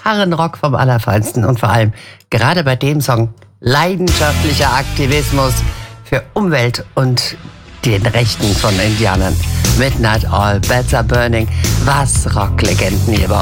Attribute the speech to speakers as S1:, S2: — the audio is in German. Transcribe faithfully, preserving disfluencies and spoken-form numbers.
S1: harren Rock vom Allerfeinsten und vor allem gerade bei dem Song leidenschaftlicher Aktivismus für Umwelt und den Rechten von Indianern. Midnight All Beds Are Burning, was Rocklegenden hier bei